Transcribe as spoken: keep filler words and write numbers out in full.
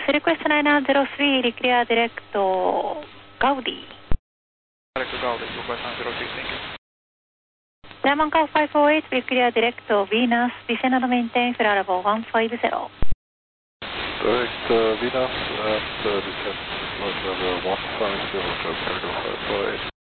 Request nine nine zero three, declare direct Gaudi. Direct Gaudi, request nine zero three, thank you. German Cow five four eight, declare direct Venus, descend and maintain flight level one five zero. Direct uh, Venus and uh, descent flight level one five zero, German Cow five four eight.